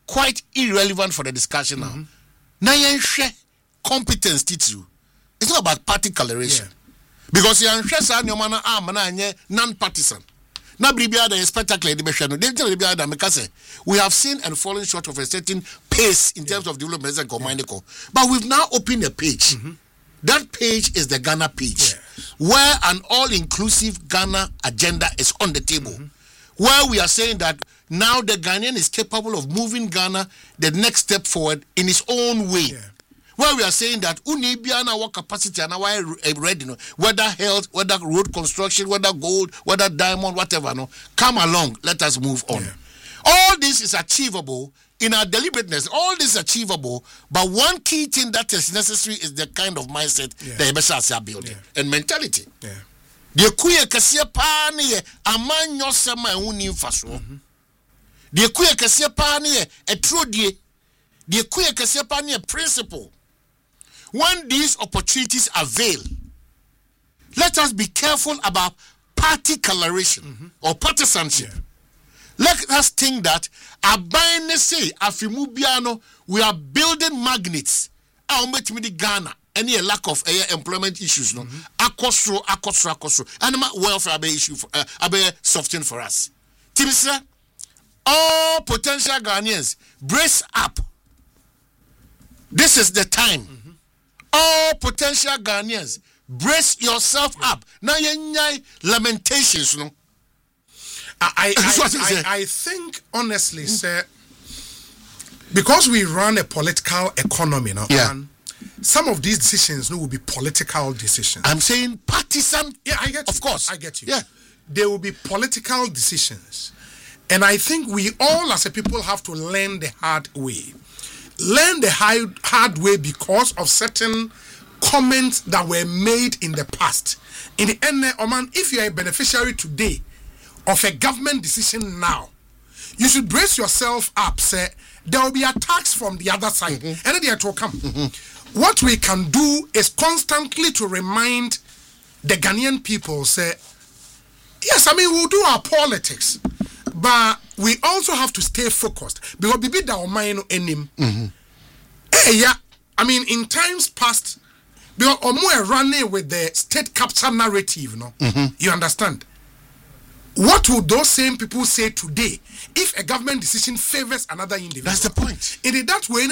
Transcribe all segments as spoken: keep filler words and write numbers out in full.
quite irrelevant for the discussion now. Now, mm-hmm. competence teach you. It's not about party coloration. Yeah. Because you are non-partisan. Now, spectacular. We have seen and fallen short of a certain pace in terms yeah. of development and command. Yeah. But we've now opened a page. Mm-hmm. That page is the Ghana page, yes. where an all-inclusive Ghana agenda is on the table. Mm-hmm. Where we are saying that now the Ghanaian is capable of moving Ghana the next step forward in its own way. Yeah. Where we are saying that unibiana what capacity and our ready, you know, whether health, whether road construction, whether gold, whether diamond, whatever, no, come along, let us move on. Yeah. All this is achievable in our deliberateness. All this is achievable, but one key thing that is necessary is the kind of mindset yeah. that Ebesa are building yeah. and mentality. Yeah. The kuye kasiye pa niye amanyo sema uni mfaso. The kuye kasiye pa niye etrodie. The kuye kasiye pa niye principle. When these opportunities avail, let us be careful about party coloration mm-hmm. or partisanship. Yeah. Let us think that Abainese Afimubiano, we are building magnets. I'll make me the Ghana. Any lack of uh, employment issues, no. Akosro, akosro, akosro. Animal welfare be issue for, uh, be soften for us. Timisa, all potential Ghanaians, brace up. This is the time. Mm-hmm. All potential Ghanaians, brace yourself yeah. up. Now you lamentations, no. I I, I, I think honestly, mm. sir, because we run a political economy, no, yeah. and some of these decisions no, will be political decisions. I'm saying partisan. Yeah, I get you. Of course. I get you. Yeah. There will be political decisions. And I think we all as a people have to learn the hard way. Learn the hard, hard way because of certain comments that were made in the past. In the end, Oman, if you are a beneficiary today of a government decision now, you should brace yourself up, say, there will be attacks from the other side. Mm-hmm. And then they will come. Mm-hmm. What we can do is constantly to remind the Ghanaian people, say, yes, I mean, we'll do our politics, but we also have to stay focused. Because bibi da omaino enim. Eh, yeah, I mean, in times past, because omo running with the state capture narrative, no? Mm-hmm. You understand? What would those same people say today if a government decision favors another individual? That's the point. In that way,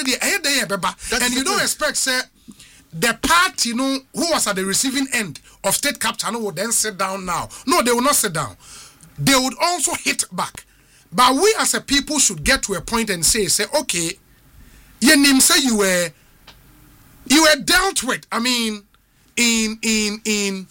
and you don't expect, say, the part, you know, who was at the receiving end of state capture no, would then sit down now. No, they will not sit down. They would also hit back. But we as a people should get to a point and say, say, okay, your name say you were, you were dealt with. I mean, in in in.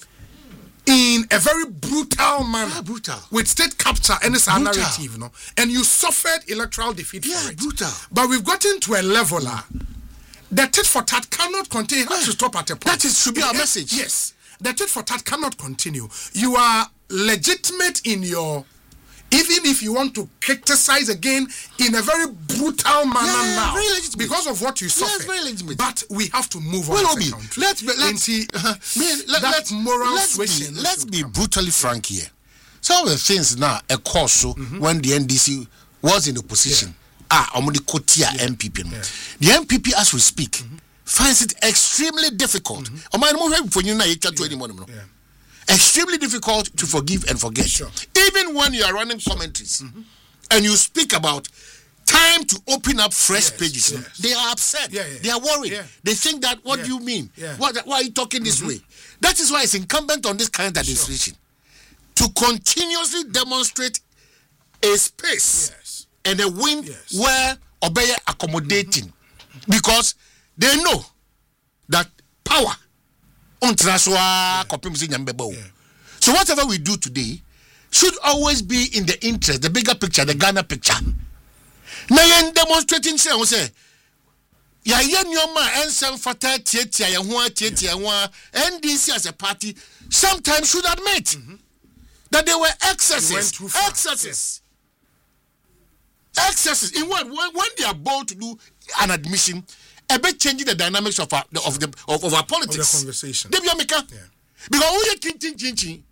in a very brutal manner, yeah, brutal. With state capture and it's a narrative, you know, and you suffered electoral defeat yeah, for it. Brutal. But we've gotten to a level uh, the tit for tat cannot continue. It has yeah. to stop at a point. That is, should be our message. Yes, the tit for tat cannot continue. You are legitimate in your, even if you want to criticize again in a very brutal manner yeah, now, very legitimate. Because of what you suffered. Yes, very legitimate. But we have to move on. Well, As be, a country. let's be, let's, uh, man, let, that let's, moral let's switching. Be, let's be brutally frank here. Some of the things now, a course, so mm-hmm. when the N D C was in opposition, yeah. ah, I'm the Kotia yeah. M P P. Yeah. The M P P, as we speak, mm-hmm. finds it extremely difficult. Mm-hmm. Yeah. Extremely difficult to forgive and forget. Sure. Even when you are running commentaries mm-hmm. and you speak about time to open up fresh yes, pages, yes. they are upset. Yeah, yeah. They are worried. Yeah. They think that, what yeah. do you mean? Yeah. What, why are you talking this mm-hmm. way? That is why it's incumbent on this current administration sure. to continuously demonstrate a space yes. and a wind yes. where Obey accommodating. Mm-hmm. Because they know that power yeah. So whatever we do today should always be in the interest, the bigger picture, the Ghana picture. Now you're demonstrating, say, say, ya yen your man and some fata tietia ya hua tietia hua N D C as a party sometimes should admit mm-hmm. that there were excesses, excesses, yeah. excesses. In what when, when they are bold to do an admission. A bit changing the dynamics of our of the of, of our politics. Of the conversation. Yeah. Because we are thinking, thinking,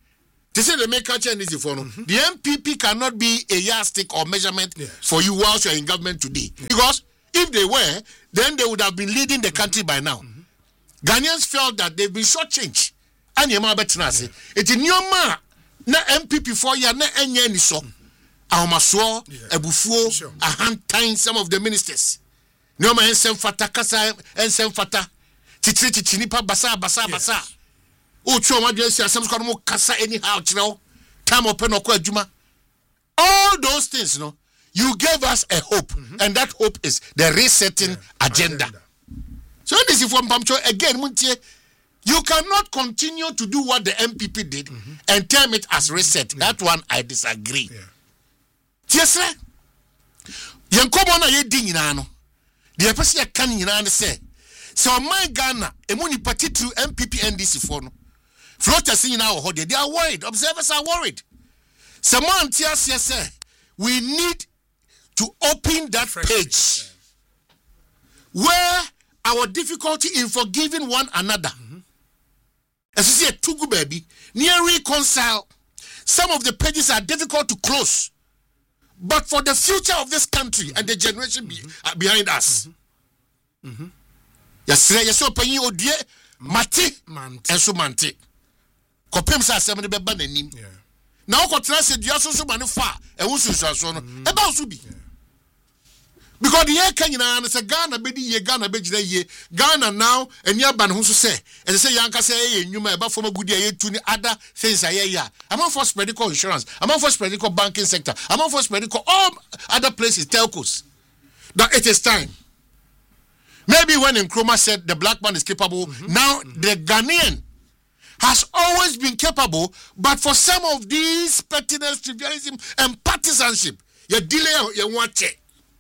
They say they make a change this for no. The M P P cannot be a yardstick or measurement yes. for you whilst you're in government today. Yes. Because if they were, then they would have been leading the country by now. Mm-hmm. Ghanaians felt that they've been shortchanged. And you're my better say, it's in your man, na M P P for ya, na enye ni so. Ahomaso, Ebufuo, a hand time some of the ministers. No man ensem fata kasa ensem fata. Titri titinipa basa basa basa. Ucho madwesi asem kwa mo kasa anyhow chino time open okwa adwuma. All those things, no, you gave us a hope, mm-hmm. and that hope is the resetting yeah. agenda. agenda. So this is from Pamcho again, Muntie, you cannot continue to do what the M P P did mm-hmm. and term it as reset. Yeah. That one I disagree. Yes, sir. Yankomo na ye di nyina no. The person ya kan nyina ne say, so my Ghana, emuni party through M P P N D C for no. Floaters in our holiday, they are worried. Observers are worried. Someone tells us, we need to open that Fresh page yeah. where our difficulty in forgiving one another. Mm-hmm. As you see, a Tugu baby, near reconcile. Some of the pages are difficult to close. But for the future of this country mm-hmm. and the generation be, uh, behind us. Mm-hmm. Yes, yes, so penny odie mate and so mante. Kopem sa asem de beba nanim. Na okotena se dua so so mane fa e wo susu so no e ba so bi. Because the year kan nyina na se Ghana be di ye Ghana be gina ye Ghana now eni aba ne ho so se e se yanka se ye nyuma e ba fo magudi ye tu ni other things aye ya. Among for medical insurance, among for medical banking sector, among for medical all other places telcos. That it is time. Maybe when Nkrumah said the black man is capable, mm-hmm. now mm-hmm. the Ghanaian has always been capable, but for some of these pettiness, trivialism, and partisanship, you delay, you want to.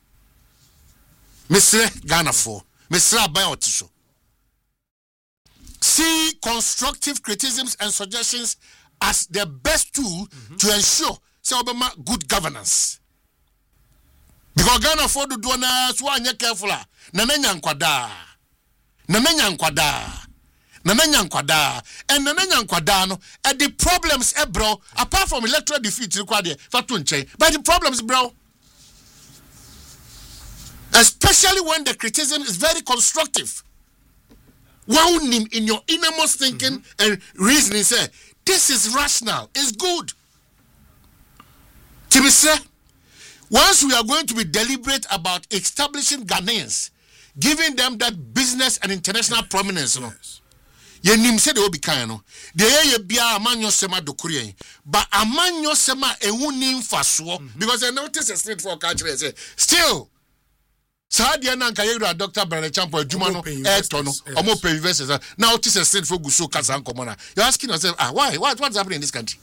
Mister Ghana for, Mister Abayotisho. See constructive criticisms and suggestions as the best tool mm-hmm. to ensure Obama good governance. Because Ghana for the donors who are careful, Nananya Nkwada, Nananya Nkwada. Nananya Nkwada and Nananya Nkwada no and the problems eh bro apart from electoral defeat required fatunche but the problems bro especially when the criticism is very constructive one in your innermost thinking mm-hmm. and reasoning say this is rational it's good to be said once we are going to be deliberate about establishing Ghanaians giving them that business and international yes. prominence you know yes. Ye nim se de obi kan no de ye bia amanyo sema dokure but amanyo sema ehu ni mfaso because I notice a straight for culture say still Sadia na nka yero Doctor Brother Champo adwuma no e to no omo pay investors now it is a straight for guso kasa nkomo na you asking yourself ah why what what's happening in this country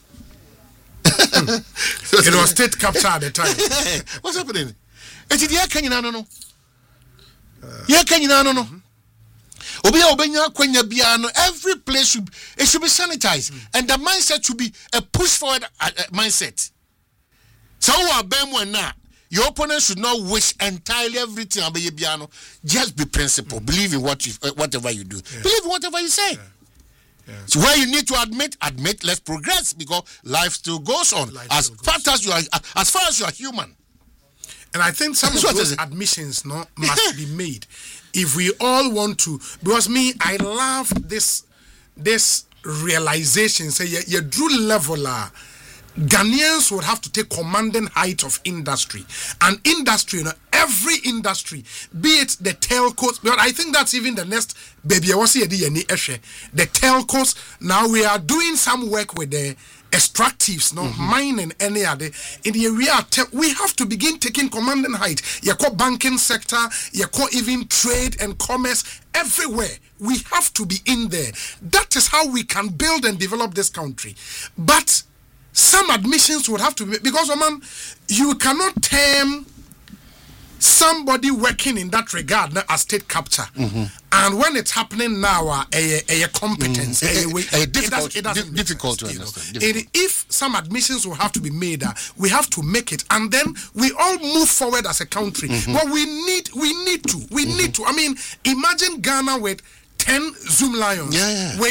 it was state capture at the time what's happening it is the kanyina no no ye kanyina no no Obia obenya kwenya bia no every place should it should be sanitized mm. and the mindset should be a push forward uh, uh, mindset. So wa bemu na your opponent should not wish entirely everything about bia no just be principled mm. believe in what you uh, whatever you do yeah. believe in whatever you say. Yeah. Yeah. So where you need to admit admit let's progress because life still goes on life as far as you are uh, as far as you are human. And I think some of those admissions no must be made. If we all want to, because me, I love this this realization. Say, you, you drew leveler. Ghanaians would have to take commanding height of industry. And industry, you know, every industry, be it the telcos, but I think that's even the next baby. I was here, the telcos. Now we are doing some work with the extractives, no mm-hmm. mining, any other in the area. Te- we have to begin taking commanding height. You call banking sector, you call even trade and commerce everywhere. We have to be in there. That is how we can build and develop this country. But some admissions would have to be because, oh man, you cannot term somebody working in that regard as state capture. Mm-hmm. And when it's happening now, uh, a, a, a competence, mm-hmm. a, a, a difficult, it doesn't, it doesn't di- difficult sense, to understand. Difficult. It, if some admissions will have to be made, uh, we have to make it, and then we all move forward as a country. Mm-hmm. But we need, we need to, we mm-hmm. need to. I mean, imagine Ghana with ten Zoom Lions, yeah, yeah. with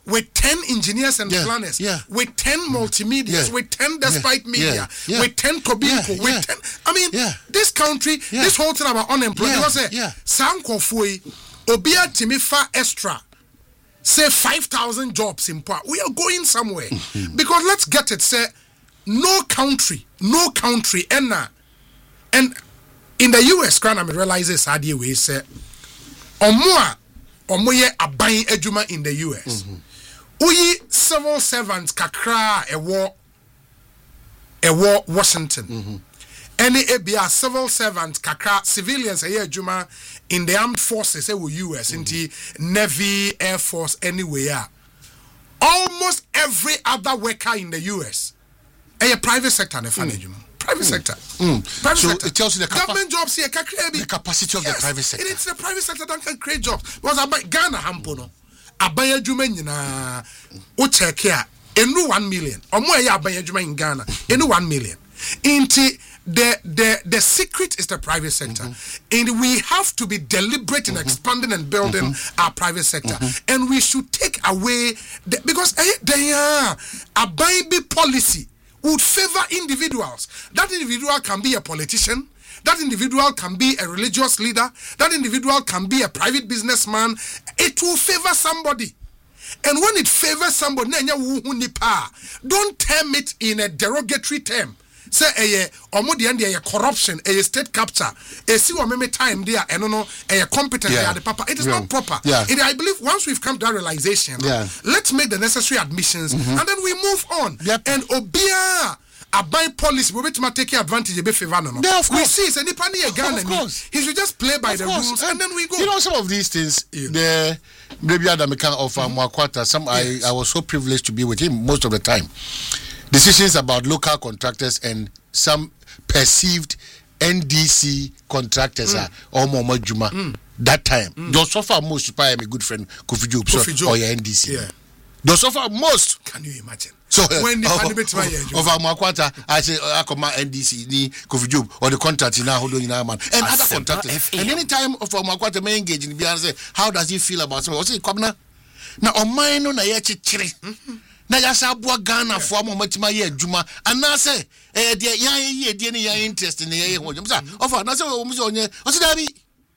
with ten engineers and yeah, planners, yeah. with ten multimedias, yeah. with ten despite yeah. media, yeah. Yeah. with ten Tobinco, yeah. with yeah. ten. I mean, yeah. this country, yeah. this whole thing about unemployment, yeah. say, yeah. Sankofui, Obia Timifa Extra, say five thousand jobs in part. We are going somewhere. Mm-hmm. Because let's get it, say, no country, no country, and, uh, and in the U S, can I realize this idea we say, Omoa, Omoye abayin ejuma in the U S. Mm-hmm. Uyi civil servants kakra ewo ewo Washington. Mm-hmm. Any ebia civil servants kakra civilians eye ejuma in the armed forces ewo U S, mm-hmm. Inti Navy, Air Force, anywhere. Almost every other worker in the U S eye private sector ne fan ejuma. Private mm. sector. Mm. Private so sector. It tells you the capa- government jobs here can create the capacity of yes. the private sector. It's the private sector that can create jobs. Because about Ghana hampo no. Abaya juma nyina o check here. Enu one million. Omo ya abaya juma in Ghana. Enu one million. Inti the the the secret is the private sector. Mm-hmm. And we have to be deliberate in mm-hmm. expanding and building mm-hmm. our private sector. Mm-hmm. And we should take away the, because eh, the uh, abaya policy would favor individuals. That individual can be a politician. That individual can be a religious leader. That individual can be a private businessman. It will favor somebody. And when it favors somebody, don't term it in a derogatory term. Say a a corruption, a state capture, a see what many time there, and no, a competent yeah. the papa. It is yeah. not proper. Yeah. It, I believe once we've come to that realization, yeah. let's make the necessary admissions mm-hmm. and then we move on. Yep. And Obia a buy policy, we will take advantage of the yeah, of course. We see it's any penny a gun. He should just play by of the course. rules and, and then we go. You know, some of these things, yeah. the maybe Adam of mm-hmm. Mwakwata, some yes. I, I was so privileged to be with him most of the time. Decisions about local contractors and some perceived N D C contractors mm. are Omo Juma. Mm. That time, mm. those suffer most by my good friend Kofi Job, so, Job. or your N D C. Yeah. Those suffer most. Can you imagine? So when the of, of, of our Makwata, I say I come N D C, ni Kofi Job, or the contract in our hold in our man, and other contractors. F A. And any time of our Makwata may engage in the say, how does he feel about something? What's it come now? Now on mine no na yechi chire. Na yasa abua Ghana for mo matima ye adwuma anase eh de yan ye de ne yan interest ne ye ho jom sa offer na say o mu onye o say dabi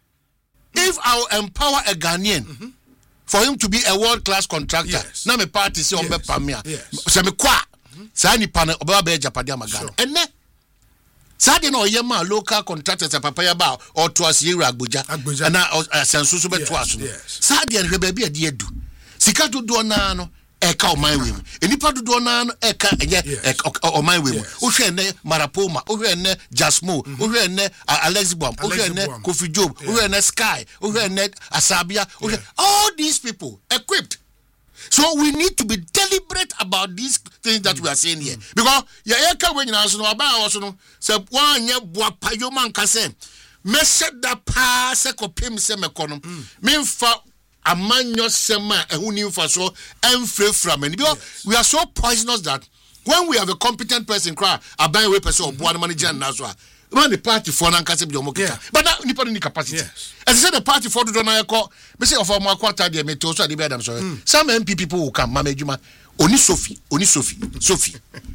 if I will empower a Ghanaian mm-hmm. for him to be a world class contractor yes. na me party say on be pamia say me kwa sa nipa na oba be japade am Ghana enne sa de na oye ma local contractors papa ya ba o to ase yira agboja na asenso so be to aso sa de ne be bia de edu sika do na no eka o my way enipa dodo na no eka enye o my way wo hwe ne Marapoma wo hwe ne Jasmo wo hwe ne Alex Bom wo hwe ne Kofi Job wo hwe ne Sky wo hwe ne Asabia all these people equipped. So we need to be deliberate about these things that mm. we are saying here mm. because ya eka we nyina so no aba so no se wan nye boa payo man ka se me set da pa se kopim se mekono memfa amanyo sema ehuni mfaso emfre from and because we are so poisonous that when we have a competent person cry aban we person obo an manager na so man the party for na nkase bi omo kita but that nipa no capacity yes. As I said the party for do na yeko me say of our quarter there me to so dey be adam so mm. some M P people will come mama ejuma oni Sophie oni Sophie Sophie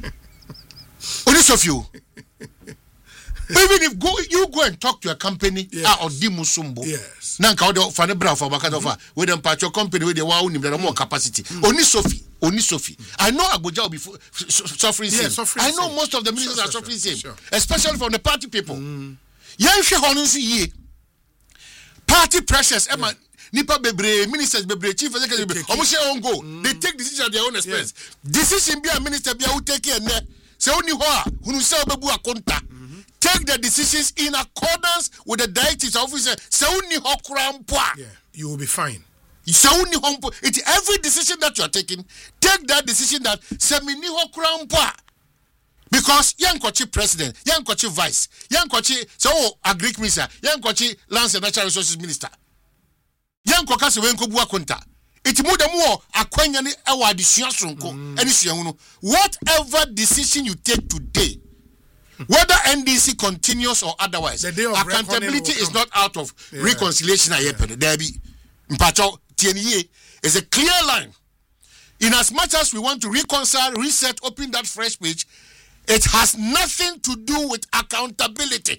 oni Sophie even if go you go and talk to a company yes. or dimusumbo yes nanka o fa ne bra for bakata for we dem patch your company we dey wa unim there more capacity mm. oni Sophie oni Sophie I know Abuja will be suffering same yes, I know same. Most of the ministers sure, are suffering sure, same sure. Especially from the party people yan hwe hono si ye party pressures yeah. Emma nipa bebre ministers bebre chief executive omo share on go mm. they take decision at their own expense yeah. Decision be a minister be a who take here ne se oni ho a hunu se obebu akonta take the decisions in accordance with the directives officer se oni ho krampoa yeah you will be fine. Se oni ho it every decision that you are taking take that decision that se mini ho krampoa because yankochi president yankochi vice yankochi so agric minister yankochi lands and natural resources minister yankoka se wenko bu akonta it mu dem wo akwanya ne ewa adesua sonko eni sua hunu whatever decision you take today whether N D C continues or otherwise accountability is not out of yeah. reconciliation yeah. there be mpacho tieniye is a clear line in as much as we want to reconcile, reset, open that fresh page, it has nothing to do with accountability.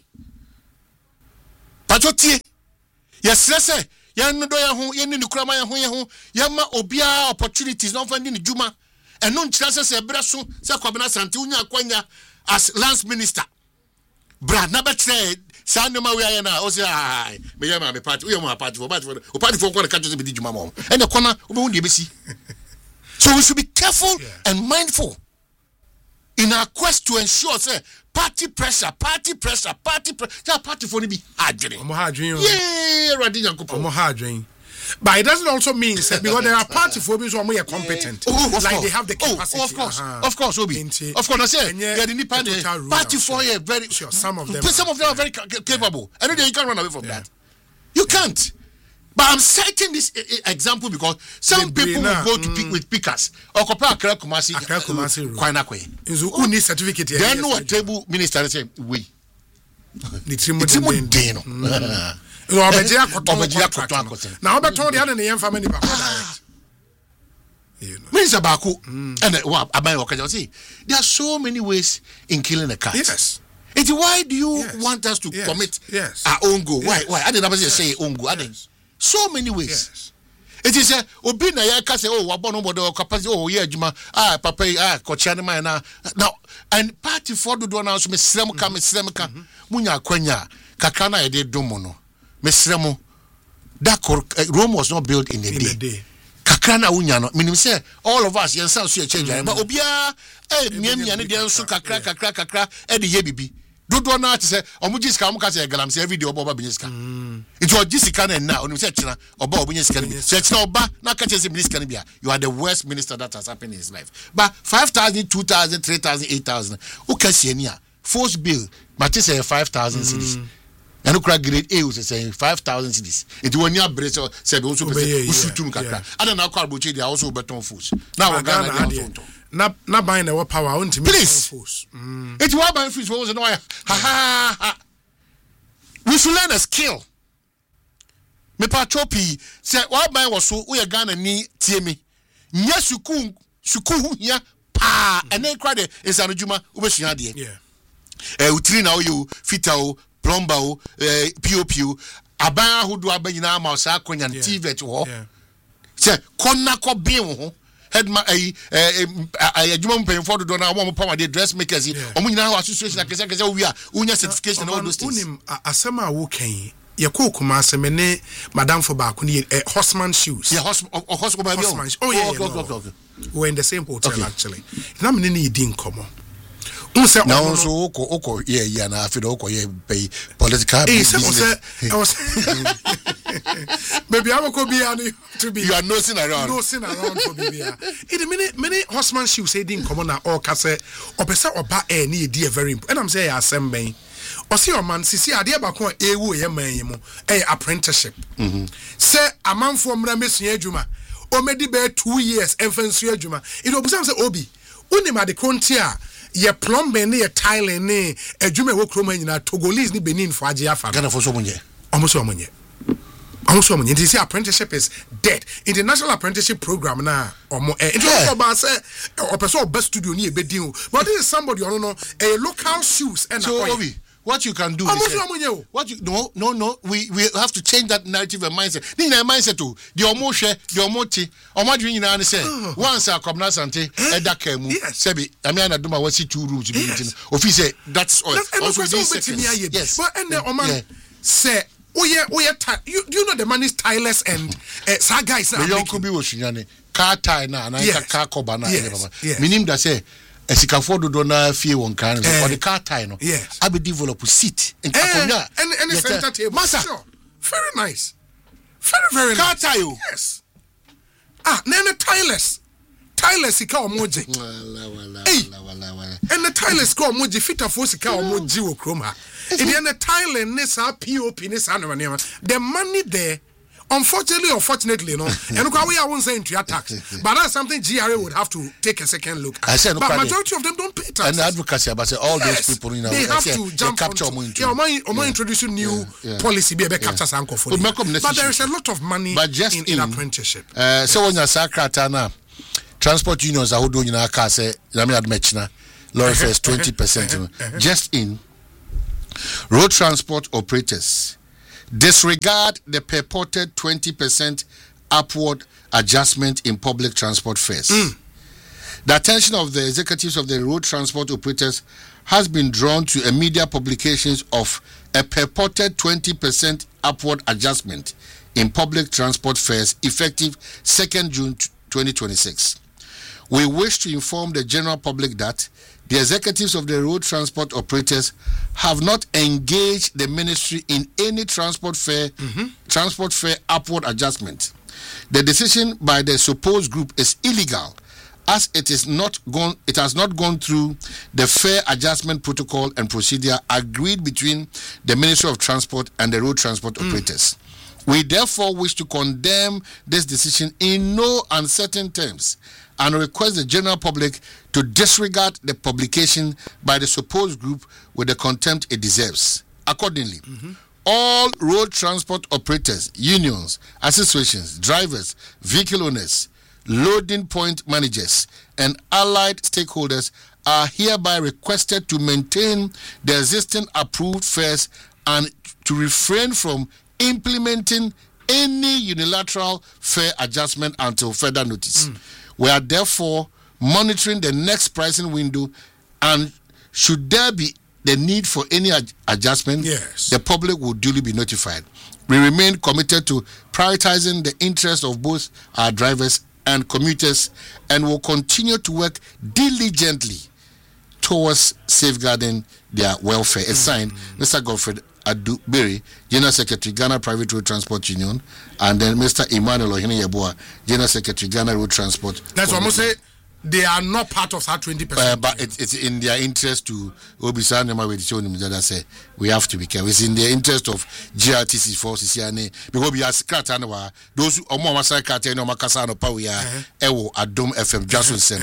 Pachotie, yes, yes, yes. Yan no do ya ho, yan ni kurama ya ho ya ho, yan ma obia opportunities no fandi ni juma. And no nkyira se ebra so se Kwabena Asante unya akwanya as lance minister. Brad na betre sa no ma we aye na o se ai me ya ma me party, we ma party for party for o party for kwa ka just be di juma mo. And the corner we hu de besi. So we should be careful yeah. and mindful in our quest to ensure say party pressure, party pressure, party pressure. Yeah, party for be hardring. I'm hardring. Yeah, Radi Yankupo. I'm hardring. But it doesn't also mean that because there are party phobias who are more competent, oh, like course. they have the capacity. Oh, of course, uh-huh. of course, Obi. Into, of course, I say yeah, the party, party for you very sure. Some of them, some are, of them are very yeah. capable. I know you can't run away from yeah. that. You can't. But I'm citing this uh, example because some the people will go to pick mm. with pickers or compare Accra Kumasi, Accra Kumasi, Kwainakwe. Who needs certificate? Then no table minister say we. The Timo Deno. No, Obejia Koton. Now, Obeton the other name for many people. Minister Baku and what Abai Okaja say. There are so many ways in killing a cat. Yes. It's why do you yes. want us to yes. commit yes. our own goal? Yes. Why? Why? I didn't yes. say own goal. I didn't. So many ways. Yes. It is a obi na ya ka say oh wabono bodo capacity oh yeah adwuma ah papa ah kochia ne man na now and party for do na so mesrem ka mesrem ka munya akwanya kakra na ye de domo no mesrem that Rome was not built in a in day, a day. kakra na unya no meaning say all of us yen sound so a change but obia eh miamia ne de so kakra kakra kakra e de ye bibi dodo na ati say omujisika omuka say galam say every day oba binyisika it was jisika na na onu say china oba obunyisika ni say china oba na ka say minister ni bia you are the worst minister that has happened in his life but five thousand two thousand three thousand eight thousand o ka sie ni a force bill mate say five thousand cedis and ukra grade A was saying five thousand cedis it won ya brace say be also be usutum kakra ada na akwa bochi dey also beton force now we Ghana na na buying the power on me force mm. It was buying force was no ha ha ha we should learn a skill me pa chopi say what buy was so we Ghana ni tie me nya suku suku ya pa and then cry the is anujuma ubesua de yeah eh utri na you fitter o plumber o eh pop aban ahodo abanyina ma sa akonya T V ho say konna ko bin ho headman eh eh adwuma mpem for do na wo power the dressmakers omo nyina ho association akese akese we a unya certification and all those things unim asema wo kan ye ko kuma aseme ne madam for back ni Horseman shoes yeah Horseman oh yeah okay, okay, okay. We're in the same hotel okay. actually na me ne din komo now also oko oko yeah yeah na afi do oko yeah pay political eh say I was maybe I will go be to be you are nosing around nosing around for baby in the minute many Horseman shoes say din come na all kase opesa oba eh na e very important and I'm say assemben o see o man sisi ade ba ko ewu ye man mu eh apprenticeship mhm say amanfo mra mesua adwuma o medi be two years enfansu adwuma it obusam say obi unim ade krontia ye plumbing ne ye tiling ne adwuma wo kroma nyina Togolese ni Benin fo age afa Ghana fo so munye omoso omonye omoso omonye this apprenticeship is dead international apprenticeship program na omo eh it was about say o person best studio ni e bedin but this is somebody on no a local shoes and so Obi what you can do is uh, what you no no no we we have to change that narrative and mindset ni na mindset to the omo hwe the omo ti omo dwen nyina ne say once a Kwabena Asante e da ka mu sebi ami ana doma wasi two rules bi ntin ofi say that's all also this yes but and the oman say oh yeah oh yeah you you know the man is tireless and uh, sa guys na you could be osunyane car tie na na car cover na minim da say esikafo dodo na fie won kan or the car tie no abi develop seat in akonya and and the center table masa sure. Very nice very very car nice. tie Yes ah na tireless tireless ka omoje wala wala wala wala and the tireless ka omoje fita fo sika omoje wo kroma e dey na tiling ne sa P O P ne sa no na the money there unfortunately or fortunately no and we are won't say into tax but that's something G R A would have to take a second look at. I said, but majority of them don't pay tax and the advocacy about say all yes, those people you know they have to jump capture onto, into yeah, yeah, yeah. introducing new yeah, yeah. policy be yeah. capture sanko for but there is a lot of money but just in, in, in apprenticeship uh, so when you sakrata na transport unions are holding in our car say, I mean, admechna, lorry fares twenty percent. Just in road transport operators disregard the purported twenty percent upward adjustment in public transport fares. Mm. The attention of the executives of the road transport operators has been drawn to a media publications of a purported twenty percent upward adjustment in public transport fares effective second June twenty twenty-six. We wish to inform the general public that the executives of the road transport operators have not engaged the ministry in any transport fare mm-hmm. transport fare upward adjustment. The decision by the supposed group is illegal, as it is not gone it has not gone through the fare adjustment protocol and procedure agreed between the Ministry of Transport and the road transport mm. operators. We therefore wish to condemn this decision in no uncertain terms and request the general public to disregard the publication by the supposed group with the contempt it deserves. Accordingly, mm-hmm. all road transport operators, unions, associations, drivers, vehicle owners, loading point managers, and allied stakeholders are hereby requested to maintain the existing approved fares and to refrain from implementing any unilateral fare adjustment until further notice. Mm. We are therefore monitoring the next pricing window, and should there be the need for any ad- adjustment, yes. the public will duly be notified. We remain committed to prioritizing the interests of both our drivers and commuters, and will continue to work diligently towards safeguarding their welfare. It's signed, mm-hmm. Mister Godfred Adu Berry, General Secretary, Ghana Private Road Transport Union, and then Mister Emmanuel Ohene Yeboah, General Secretary, Ghana Road Transport. That's what I'm saying. They are not part of that twenty percent. Uh, but it, it's in their interest to Obisa Nema with the that say we have to be careful. It's in the interest of G R T C for C C N A because we are scratch and those who are more massacre no makasa no power we are ewo Adom F M Jason Sen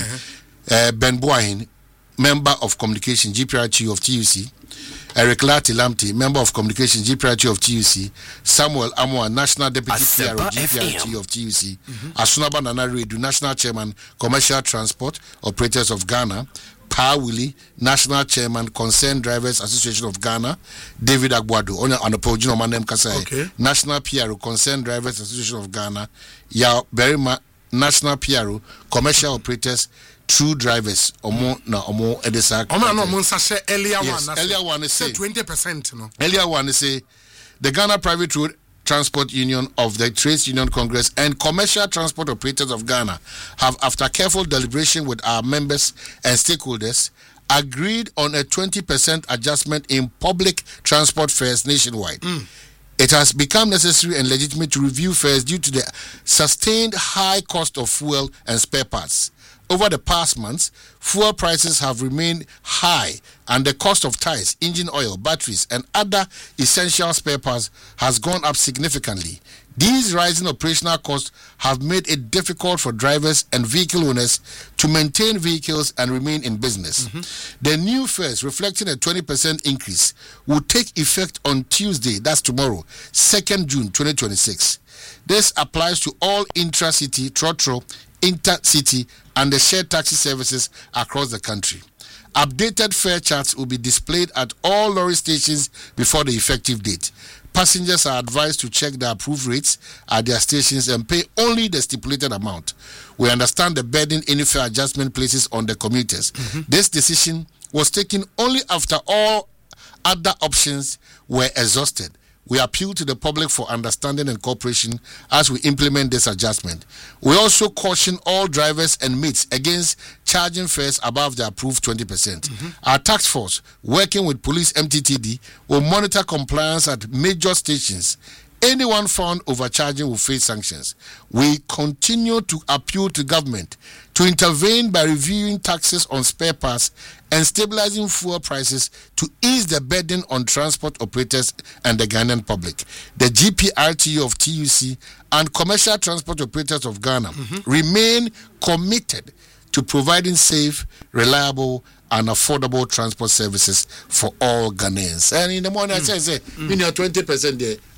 Ben Boahin, member of communication G P R T of T U C, Eric Lati Lamti, member of communication G P R T of T U C, Samuel Amoa, national deputy P R O G P R T of T U C, mm-hmm. Asunaba Nana Redu, national chairman Commercial Transport Operators of Ghana, Pa Willie, national chairman Concerned Drivers Association of Ghana, David Agwado, on the Pojino Manem Kasai, okay. national P R O Concerned Drivers Association of Ghana, Ya Berima, national P R O Commercial Operators True Drivers omo na omo edesa omo na omo say earlier yes, one earlier one is say twenty percent no earlier one is say the Ghana Private Road Transport Union of the Trades Union Congress and Commercial Transport Operators of Ghana have, after careful deliberation with our members and stakeholders, agreed on a twenty percent adjustment in public transport fares nationwide. Mm. It has become necessary and legitimate to review fares due to the sustained high cost of fuel and spare parts. Over the past months, fuel prices have remained high, and the cost of tires, engine oil, batteries, and other essential spare parts has gone up significantly. These rising operational costs have made it difficult for drivers and vehicle owners to maintain vehicles and remain in business. Mm-hmm. The new fares, reflecting a twenty percent increase, will take effect on Tuesday, that's tomorrow, second June twenty twenty-six. This applies to all intra-city, trotro, intercity, and the shared taxi services across the country. Updated fare charts will be displayed at all lorry stations before the effective date. Passengers are advised to check the approved rates at their stations and pay only the stipulated amount. We understand the burden any fare adjustment places on the commuters. Mm-hmm. This decision was taken only after all other options were exhausted. We appeal to the public for understanding and cooperation as we implement this adjustment. We also caution all drivers and mates against charging fares above the approved twenty percent. Mm-hmm. Our task force, working with Police M T T D, will monitor compliance at major stations. Anyone found overcharging will face sanctions. We continue to appeal to government to intervene by reviewing taxes on spare parts and stabilizing fuel prices to ease the burden on transport operators and the Ghanaian public. The G P R T U of T U C and Commercial Transport Operators of Ghana mm-hmm. remain committed to providing safe, reliable, and affordable transport services for all Ghanaians. And in the morning, mm. I say, say, mm. in your twenty percent there,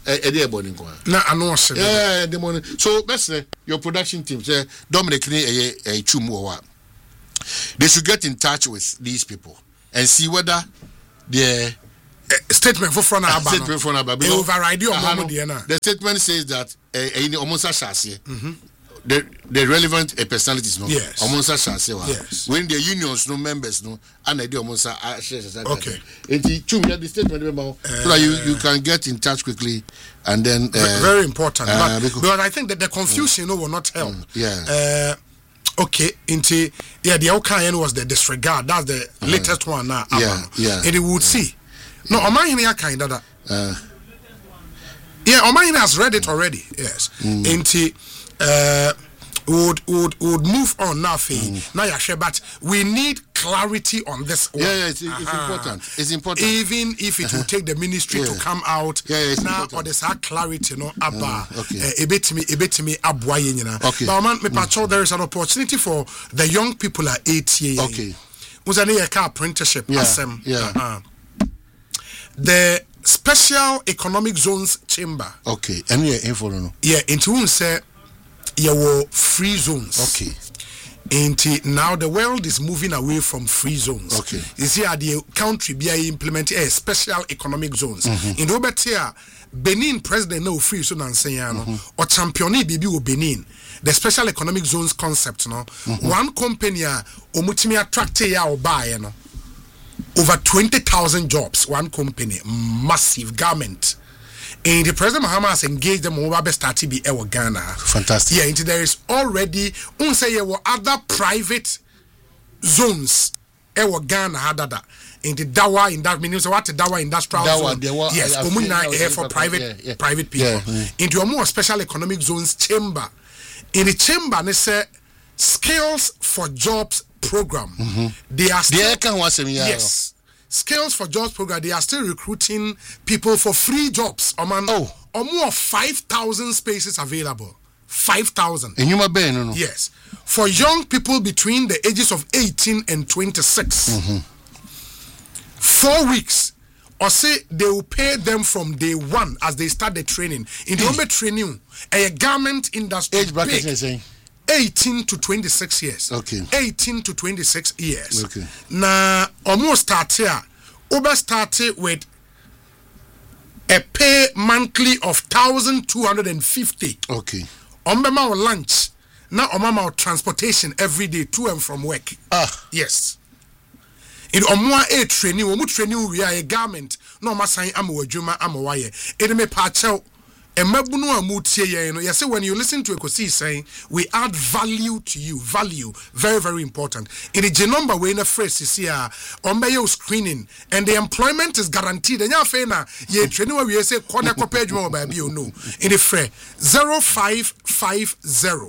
e dey born in kwa na ano se yeah the money so best your production team say Dominic ni e e chum wo wa they should get in touch with these people and see whether the uh, statement for front aba statement for aba be override your mom dey na the statement says that eh ni omonsa shase the the relevant uh, personalities no yes. omonsa shase wa yes. when the unions no members no and the omonsa shase okay enti chum the statement uh, so that you you can get in touch quickly and then uh, very important uh, but, because, but I think that the confusion mm. no will not help mm. yeah uh, okay, into yeah, the outcome was the disregard. That's the uh, latest one now. Yeah, yeah. And you would see. No, Omahini kind of that. Uh, yeah, Omahini has read it already. Yes. Mm. Into uh, would would would move on now. Mm. Now, yeah, but we need clarity on this one. Yeah, yeah, it's, it's uh-huh. important. It's important. Even if it will take the ministry yeah. to come out. Yeah, yeah, it's now important. Or there's a clarity, no, abba. Uh, okay. A bit me, a bit me, abwa yena. Okay. But man, me mm. there is an opportunity for the young people at eight years. Okay. Was an year car apprenticeship. Yeah. Asem. Yeah. Uh-huh. The Special Economic Zones Chamber. Okay. And yeah, info no. Yeah, into one say, you were free zones. Okay. And now the world is moving away from free zones. Okay. You see, how the country be implementing a special economic zones. Mm-hmm. In Robert here, Benin president no free zone and saying mm-hmm. or championi bibi o Benin. The special economic zones concept, no. Mm-hmm. One company omutimi attract ya or buy, no. Over twenty thousand jobs. One company, massive garment. And the President Mahama has engaged them over best starting be our Ghana. Fantastic. Yeah, and there is already unse ye were other private zones our Ghana had that. In the Dawa in that meaning so what the Dawa industrial Dawa, zone. Were, yes, Omuna here for private yeah, yeah. private people. Yeah, yeah. Into a more special economic zones chamber. In the chamber they say skills for jobs program. Mm-hmm. They are still can yes. Skills for Jobs program, they are still recruiting people for free jobs. Oh, man, oh. or more five thousand spaces available. five thousand. And you might be, no, no. Yes. For young people between the ages of eighteen and twenty-six. Mm-hmm. Four weeks. Or say they will pay them from day one as they start the training. In the Obe training, a garment industry. Age bracket is saying? eighteen to twenty-six years. Okay. eighteen to twenty-six years. Okay. Now, almost start here. Uber started with a pay monthly of one thousand two hundred fifty. Okay. Ombema or lunch. Now, Omama transportation every day to and from work. Ah. Yes. In Omwa a training, Omu training, we are a garment. No, Masai Amu Juma Amawaye. It may patch out. And yes, when you listen to Ekosi saying, we add value to you. Value, very, very important. In the genome way in a phrase, you see, on your screening, and the employment is guaranteed. And you're saying, ye training where we say, corner page more by you know. In the phrase, zero five five zero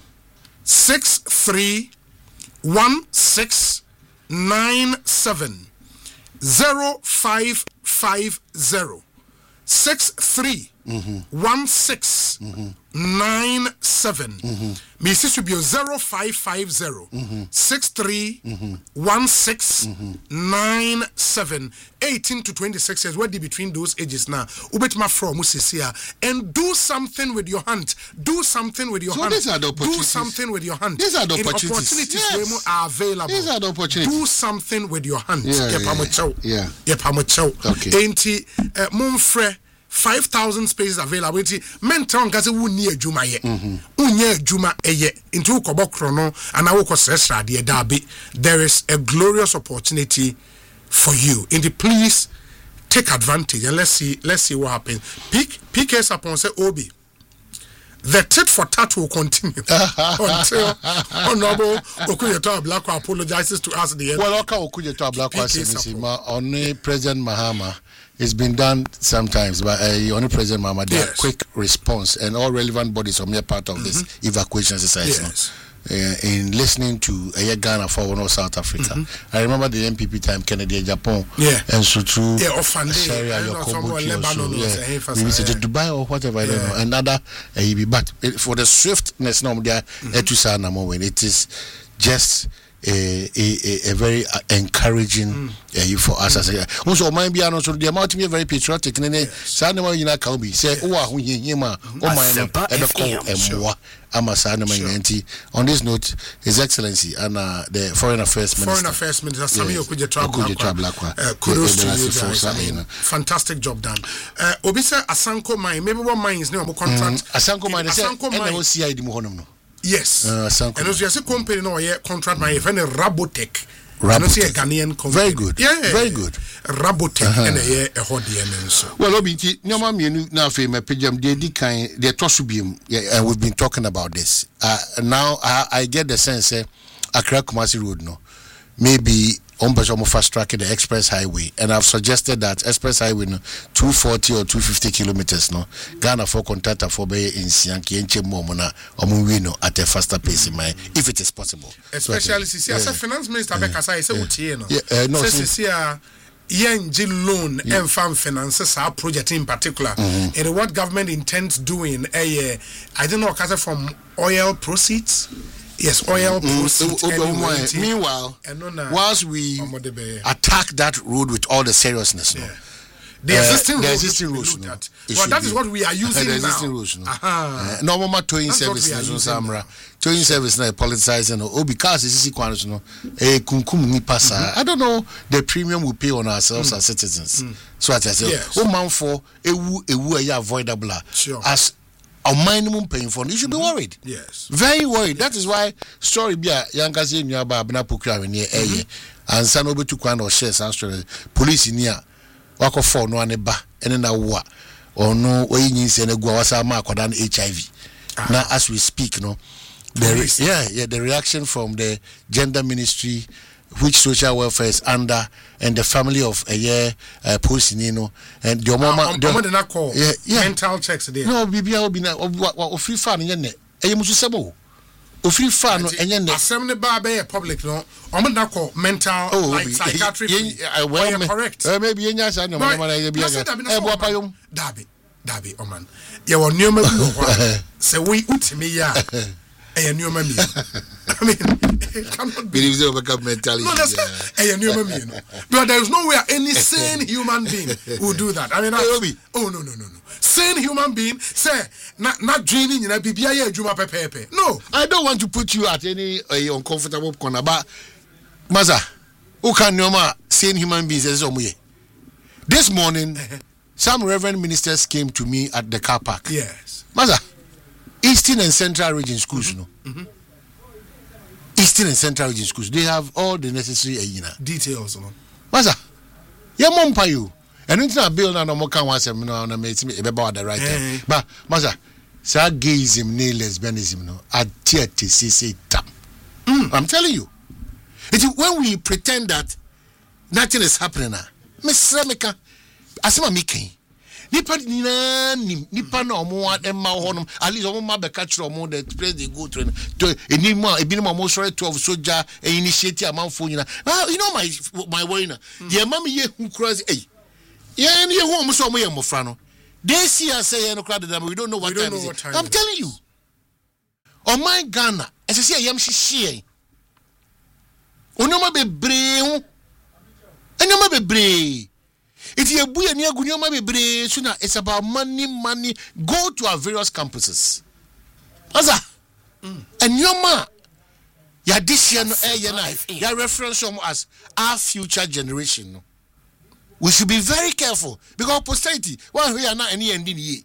six three one six nine seven zero five five zero six three. Mm-hmm. One six mm-hmm. nine seven. Mm-hmm. Me should be zero five five zero mm-hmm. six three mm-hmm. one six mm-hmm. nine seven. Eighteen to twenty six years. What between those ages now? Ubet ma from Musisia and do something with your hand. Do something with your so hand. These are the opportunities. Do something with your hand. These are the in opportunities. Opportunities yes. are available. These are the opportunities. Do something with your hand. Yeah, yeah, yeah. yeah. yeah. Okay. Ain't uh, Monfre. Five thousand spaces available. Mentor because we need Juma ye. We need Juma ye. Into Kobo Chrono and I will Sesra the Derby. There is a glorious opportunity for you. In the please take advantage and let's see. Let's see what happens. Pick pick us up and say Obi. The tit for tat will continue until Honorable Okuyeto Ablakwa apologizes to us at the end. Well, okay, Okuyeto Ablakwa says, only President Mahama. It's been done sometimes, but uh, only President Mahama did yes. a quick response, and all relevant bodies are part of mm-hmm. this evacuation exercise. Yes. Uh, in listening to uh, Ghana for one of South Africa, mm-hmm. I remember the M P P time Kennedy Japan, yeah, and so too, yeah, Sharia, Yokobuchi, yeah, maybe say Dubai or whatever, I don't yeah. know. Another, uh, he be but for the swiftness, no, there, mm-hmm. it is just. a a, a very uh, encouraging mm. uh, for us mm. as a also mind be also the amount to be very patriotic ne sa na you na can be say o wa ho hie ma o mind no e be call emwa ama sa na manyanti. On this note, His Excellency and uh, the Foreign Affairs Minister Foreign Affairs Minister Sami Okudzeto Ablakwa, kudos to you guys. I mean, fantastic job done. uh, Obisa Asanko mine maybe what mines no contract mm. Asanko mine Asanko mine C I D mu honum no. Yes. Uh, and also, as a company, no, yeah, contract my friend Rabotech. Rabotech. A Ghanaian company. Very good. Yeah, yeah, very good. Rabotech uh-huh. And a year a hot D M N so. Well, Obiti, no mammy, now for my pijam, they kind, they tosubium, yeah, and we've been talking about this. Uh, now I, I get the sense, eh, Accra Kumasi Road, no, maybe. On fast track the express highway, and I've suggested that express highway no, two forty or two fifty kilometers no Ghana for contractor for be in Sianki and Chemomona or Muwino at a faster pace in my if it is possible. Especially so, uh, as a finance minister, Becca say say no. Yeah, uh, no. Say yen G loan and farm finances our project in particular. Mm-hmm. And what government intends doing a uh, I don't know from oil proceeds. Yes, oil proceeds. Mm, meanwhile, whilst we attack that road with all the seriousness, yeah. no, the existing, uh, the road existing roads, no, well, that is what we are using the now. Existing roads, no. Uh-huh. No more towing service, no, Samra. Towing service, no, politicizing, no. Oh, because this is equal, no. A kunkum ni pasa. I don't know the premium we pay on ourselves mm. as citizens. Mm. So I say, yes. Oh, man, for a woo, a woo, a avoidable sure. as. A minimum paying for you should be worried. Yes. Very worried. That is why story be a young Gazi in your Babna Pukra near A. And San over to Kwan or shares answer police in here. Wako for no one ba and then a war or no way in Sene Guawasa Mark or than H I V. Ah. Now, as we speak, no, the re- yeah, yeah, the reaction from the gender ministry, which social welfare is under, and the family of a year uh, Posinino and the mama. Um, the, um, not call yeah, yeah. Mental checks there. No, Bibia will be now of free fan in your a you must say, oh, free fan and your neck. Assembly bar public, no, I'm not call mental oh, like psychiatric. Uh, well, you're correct. Uh, maybe in your son, no, Dabi, Dabi, oh man, you are new, so we ut me, yeah. A new mammy. I mean, it cannot be. It overcome mentality. No, that's a new mammy. But there is nowhere any sane human being will do that. I mean, I, oh no, no, no, no. Sane human being say not not draining in a B B I Juma Pepe. No, I don't want to put you at any uh, uncomfortable corner. But Maza, who can know ma sane human beings as some way? This morning, some reverend ministers came to me at the car park. Yes, Maza. Eastern and Central Region schools, mm-hmm. no. Mm-hmm. Eastern and Central Region schools, they have all the necessary, uh, you know, details, no. Maza, yeah, mom, pa you. And it's not bill now. No more can once. No, no, it's me about the right time. But Maza, sir, gayism, ne lesbianism, no. I tear to see say tam. I'm telling you, it's when we pretend that nothing is happening now. Miss Ramika, asema making. Nipa nina nipa na omo emma honum at least omo ma be catch omo the place they go to to enima ebi no omo sorry twelve soldier initiative amanfo nyina ah you know my my worry na the mama ye hu cross eh ye ne hu omo so omo ye mofra no they see us say ye no crowd them we don't know what we time know is what time I'm telling you oh my Ghana as I say yam hihie onoma bebre hu enoma bebre. If you buy near Gunyama Bebre, sooner it's about money, money. Go to our various campuses. Aza, and your ma, your this year no air your life, your reference from us, our future generation. We should be very careful because posterity. Well, we are not any ending ye.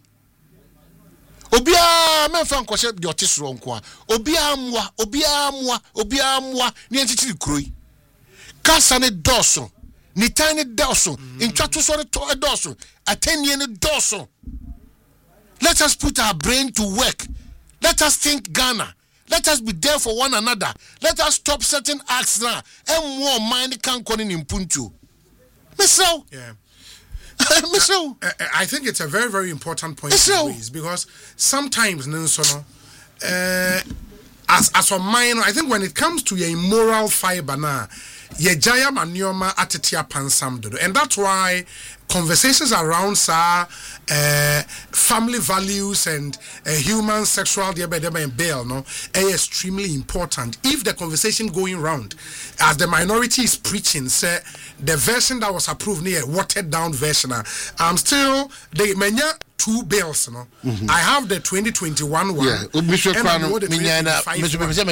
Obia men fan kwase the otis wrong kwa. Obia mwa, obia mwa, obia mwa. Ni entity kroi. Kasa ne doso. Ni tiny doso in chatu sort of to a doso a ten year doso. Let us put our brain to work. Let us think Ghana. Let us be there for one another. Let us stop certain acts now. And more mind can call in Puntu. Mister Yeah. Mister I, I think it's a very, very important point to raise because sometimes Nensono uh as as a minor, I think when it comes to your moral fiber now. ye jaya manioma atetia pansam dodo, and that's why conversations around sa uh, family values and uh, human sexual and bail no are extremely important. If the conversation going round as the minority is preaching say the version that was approved near watered down version, I'm still the menya two bills no. Mm-hmm. I have the twenty twenty-one one yeah. and I know the twenty twenty-five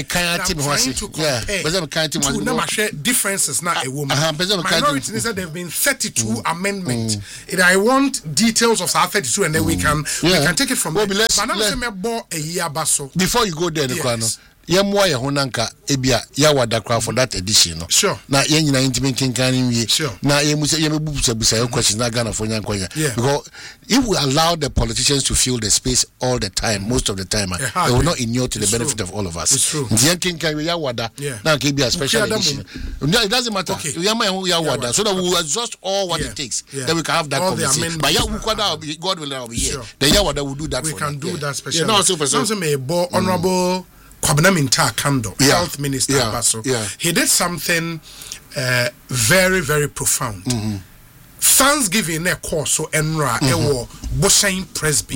one. I'm trying to compare two differences now a woman. Minority is that there have been thirty-two mm. amendments. Mm. And I want details of our thirty-two and then mm. we can yeah. we can take it from well, there. Let's, but let's, a year baso. Before you go there, yes. Yemwa ya honanka ebia ya wadakra for that edition no. Sure. Na yenyina intimate kinkan wi. Sure. Na yemuse yemebubusa busa your questions na Ghana for nyankwanya. Because if we allow the politicians to fill the space all the time, most of the time, yeah, they will not inure to the it's benefit true. Of all of us. It's true. Nyankinkan ya wada na ke be a special edition. It doesn't matter. Okay. Yama ya wada so that we will exhaust all what yeah. it takes. Yeah. Then we can have that all conversation. But ya ukwada God will be here. Sure. Then ya wada will do that we for can them. do yeah. that special. Yeah, no, so for so. Honorable Kwabena Minta Kando, yeah. Health Minister yeah. Baso, yeah. he did something uh, very, very profound. Mm-hmm. Thanksgiving a course so enra ewo Boshain Presby.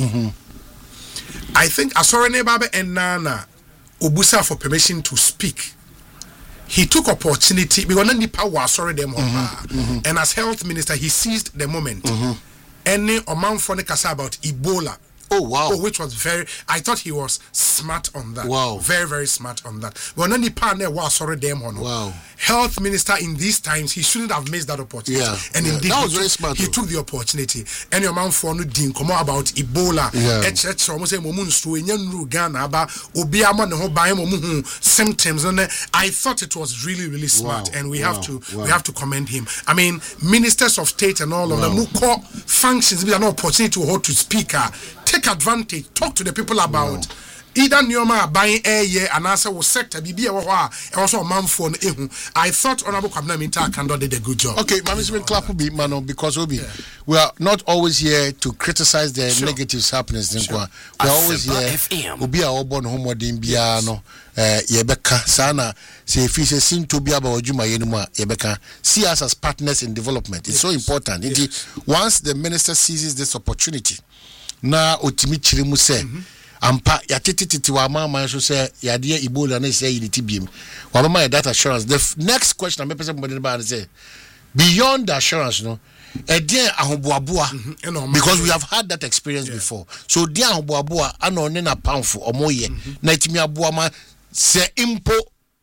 Mm-hmm. I think Asorene Baba and Nana Obusa for permission to speak. He took opportunity because then the power sorry them mm-hmm. and as health minister he seized the moment. Mm-hmm. Any Oman Fone Kasa about Ebola. Oh wow! Oh, which was very. I thought he was smart on that. Wow! Very very smart on that. But then the partner was sorry them on. Wow! Health minister in these times he shouldn't have missed that opportunity. Yeah. And yeah. indeed that was he, very took, smart. he though. took the opportunity. And your man for no din come about Ebola. Yeah. Et cetera. Almost say momun stu enyanru Ghana aba obi ama ne ho ban momu symptoms. And I thought it was really really smart. Wow. And we wow. have to wow. we have to commend him. I mean, ministers of state and all of wow. them who call functions be an opportunity to hold to speaker. Take advantage, talk to the people about wow. either Nyoma buying air year and answer was sector B and also a man for I thought Honorable Kwabena Minta Kando did a good job. Okay, Management Clap will be Mano because Obi, yeah. we are not always here to criticize the sure. negatives happening. Sure. We are always here. Obi are born homework in Biano, Yebeka, Sana, say if it's a sin to be about Juma Yenuma, Yebeka, see us as partners in development. It's yes. so important. Yes. Once the minister seizes this opportunity, na otimi chiri mu se ampa ya tititi wa mama so se ya de Ebola na se yiti biem wa mama that assurance. The f- next question I'm person body ba say beyond the assurance no e dey ahoboaboa because we have had that experience yeah. before, so dey ahoboaboa ana one na pamfo omoye na itimi aboa ma se impo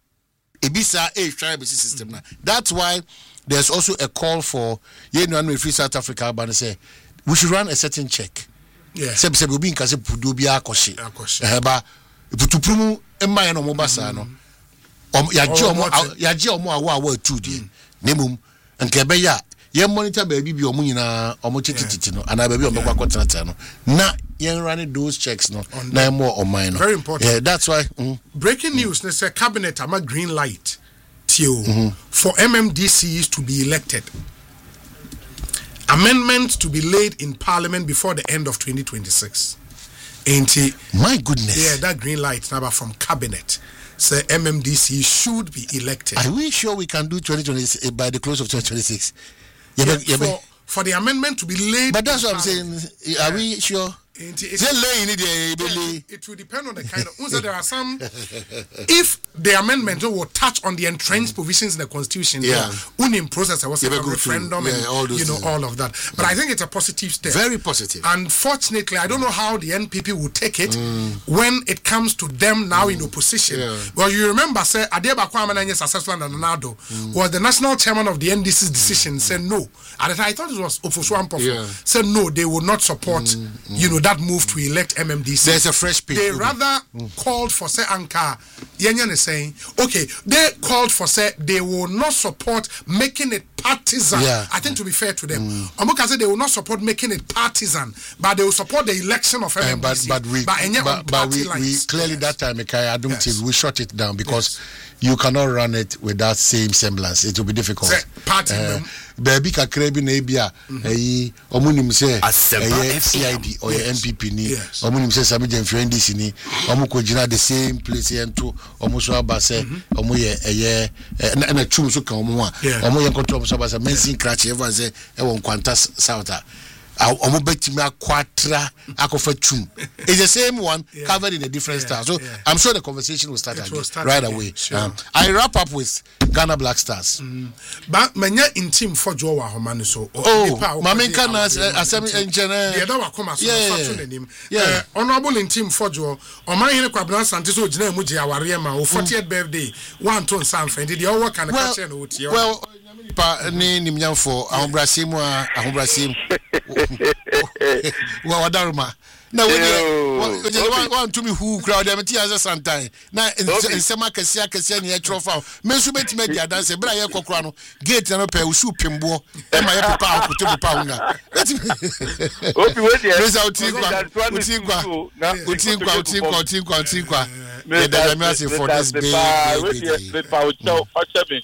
ebisa a tribe system. Na that's why there's also a call for you know free South Africa ban say we should run a certain check. Yeah. Seb seb obi nka se pudo bi akohye eh ba putuprumu emma ye no mo basa no ya je omo ya je omo awo awo atu die nemum nka be ya ye monitor ba bi bi omo nyina omo tititi no ana ba bi omo kwakọ tenata no na ye run those checks no na more on mine no very important. Yeah, that's why mm. breaking news they say cabinet am green light till mm-hmm. for M M D Cs to be elected. Amendments to be laid in Parliament before the end of twenty twenty-six. Ain't it? My goodness. Yeah, that green light number from Cabinet. Say M M D C should be elected. Are we sure we can do twenty twenty-six by the close of twenty twenty-six? Yeah, yeah, yeah, for, for the amendment to be laid. But that's what I'm saying. Are yeah. we sure? It, it, it, it will depend on the kind of. Also, there are some. If the amendment will touch on the entrenched provisions in the constitution, yeah, unim process was a referendum, yeah, and all those you know things. all of that. But I think it's a positive step. Very positive. Unfortunately, I don't know how the N P P will take it mm. when it comes to them now mm. in opposition. Yeah. Well, you remember, say Adeba Kwame successful and Nanado mm. was the national chairman of the N D C's decision. Mm. Said no. At the time, I thought it was Ofoswampo. Yeah. Said no, they would not support. Mm. You know that move to elect M M D C. There's a fresh people. They rather mm. called for say Anka Yenyan is saying okay, they called for say they will not support making it partisan. Yeah. I think to be fair to them, Omoka said they will not support making it partisan, but they will support the election of M M D C. Uh, but but we but, but, but we, we clearly yes. that time, Mikaya, I don't yes. think we shut it down because yes. you cannot run it with that same semblance. It will be difficult. Say, party uh, baby kakrebi na ebia eh omunim say eh F C I D or N P P ni omunim say Sami Jenfre N D C ni omuko gina the same place ento omuso abase omu ye eh na na twum so kan omu a omu ye nkoto omuso abase mensin crash everyone say e won kwanta south omu betimi akwatra akofa twum it's the same one yeah. covered in a different yeah. style so yeah. I'm sure the conversation will start, again, will start right again. away sure. um, I wrap up with Ghana Black Stars mm. but manya in team for Joe wa homani so oh mamenka na asem engineer the other wakoma so yeah, fatu nenim yeah. uh, honorable in team for Joe oman hene kwabna sante so gina mu je aware ma o fortieth mm. birthday one ton sanfen did you work and catch no oti well pa ni nimnyamfo ahobrasem a ahobrasem wa wadaruma na we we want to me who crowd them tia sometime na nsema kase akase ne etrofa me nso betime dia dance bra ye kokora no gate no pe usu pembo e ma ye papa akoto papa una obi we dia reza utinkwa utinkwa utinkwa utinkwa utinkwa utinkwa me da me say for this big big power show ochebe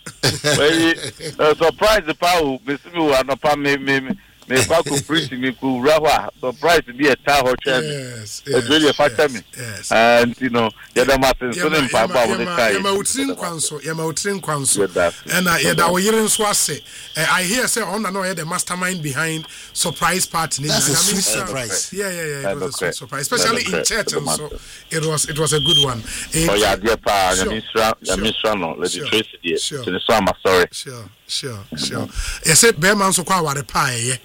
we surprise the power me see we are pa me me me kwa ku preach me ku rawa surprise be a tower ochebe yes it's really a factor me and you know ya da matin so nem pa ba wo de kai ya ma utrin kwanso ya ma utrin kwanso and ya da wo yire nso ase I hear say on na no the mastermind behind surprise party. That's a sweet surprise. Yeah, yeah, yeah. It was a sweet surprise, especially in church, and so it was it was a good one. Oh yeah, dear pa, the minister, the minister, no, let the trace it. Sure, sorry. Sure, sure, sure. Yes, Bearman so kwa ware pa eh.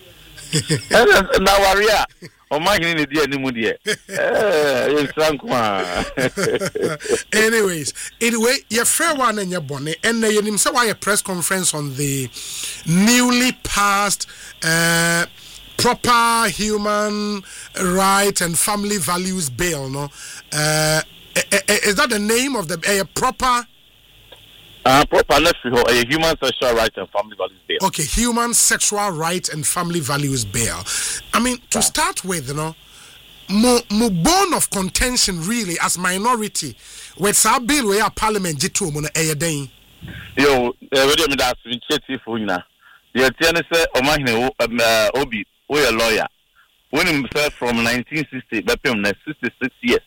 Na warrior. O ma hini ne dia ni mu dia. Eh, you sankwa. Anyways, anyway, your fair one and your bonnet, and you nim say why a press conference on the newly passed uh proper human right and family values bill, no? Uh, is that the name of the uh, proper? Uh, proper a human sexual rights and family values bill. Okay, human sexual rights and family values bill. I mean, to start with, you know, mo, mo bone of contention really as minority with our bill where our parliament jitu mo na eyeden. Yo, we me that initiative for you na. The tiene say o ma hine obi we a lawyer. When himself from nineteen sixty, bepem na sixty-six years.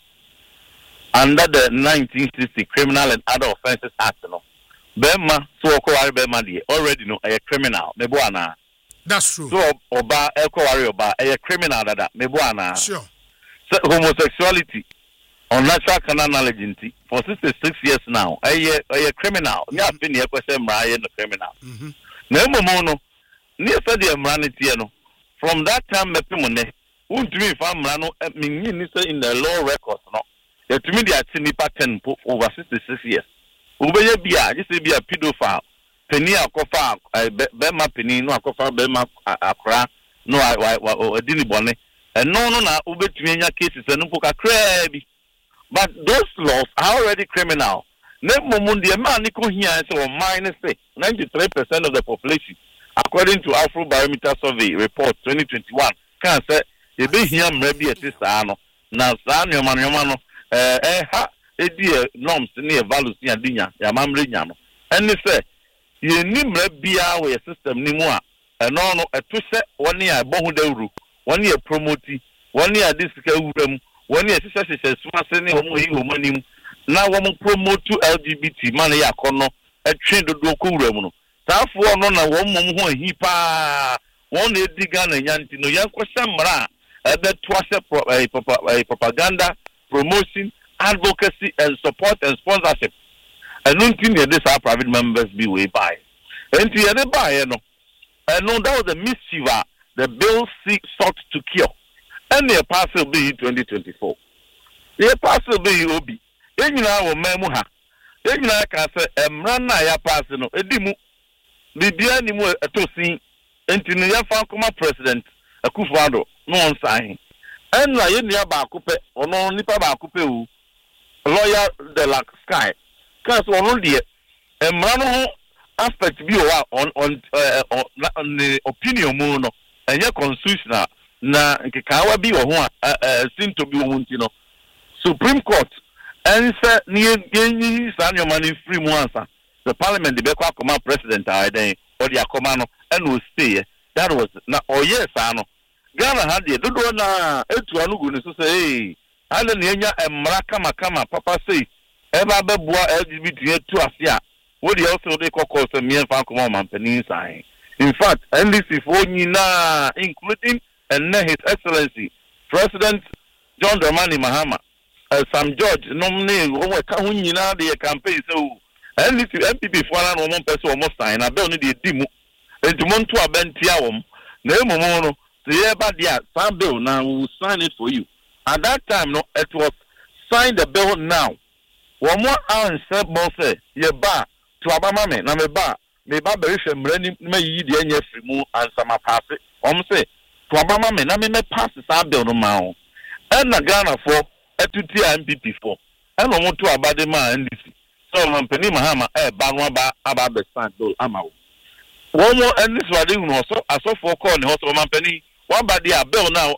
Under the nineteen sixty Criminal and Other Offences Act, no. Bema so okwari bema die already no a criminal. Mebo ana. That's true. So oba ekwari oba a criminal dada. Mebo ana. Sure. So homosexuality unnatural carnal knowledge for sixty-six years now. A a criminal. Nya been here question mra ye no criminal. Mhm. Na emomo no. Ni say the mranity no. From that time mepimone. Untumi fa mra no minyi ni say in the law records no. Yet to me they are nipa ten over sixty-six years. Ubeye bia, just be a pedophile. Penny akofa bema penny no akofa bema akra no I didn't bonnet. And no no na ubetumi nya cases and no crabby. But those laws are already criminal. Nemo mundi man niko here so minus say ninety-three percent of the population according to Afrobarometer survey report twenty twenty-one can say e be here maybe a sister no na sa nyoma nyoma no eh eh ha edi norms ne values ne adinya ya mamre nya no eni say ye ni mra bia we system ni mu a eno no eto se woni a bohu dawru woni e promote woni a disika wuram woni e sise sise suma se ne homo yi homo nim na wo promote L G B T man ya kono etwe dodo ko wuram no tafo no na wo mom ho hi pa won e diga na nyanti no yan kwese mra ebe to ase propaganda promotion advocacy and support and sponsorship and nothing that these private members be way by and to any buy no and no that was a mischief the bill seek sought to cure and the parcel be twenty twenty-four the parcel be obi enyina wo memu ha enyina ka say emra na ya parcel no edimu bibia ni mu etosin enti no ya fa koma president Akufo-Addo no on sign and na ye nia ba akope ono nipa ba akope wu lawyer de la sky cause ono de emra no aspect bi o on on on the opinion mu no enye constitutional na nkekawa bi wo ho a sinto bi wo nti no Supreme Court and say near Sanyo Money free Mwansa. The parliament, the Bekwa Command President, I then, or the Akomano, and will stay. That was now, oh yes, I know. Ghana had the Dodona, Etuanugu, to say, Alan Yenya and Maraka Makama, Papa say, Eva Bebua L G B T to Asia. What the also they call the Mian Fancoman Peninsula. In fact, and this is for Nina, including and His Excellency, President John Dramani Mahama. Uh, Sam George, nominee, who can win the campaign. So, and this M P P for one person almost sign. I don't need a demo. And to Montua Bentiawum, no mono, the about the Sam bill now will sign it for you. At that time, no, it was sign the bill now. One more hour and seven months, ye bar to Abama, na me bar, me bar berisha mreni, me yi the N F remove and some pass it. Um say, to Abama, na me me pass the Sam bill no mao. And the Ghana for. Etuti M P P for. I don't want to about the man and this. So I'm Penny Mahama, eh, Banwaba, about the stand, Amao. One more and this was even also, I saw for calling also Penny. One by the bill now,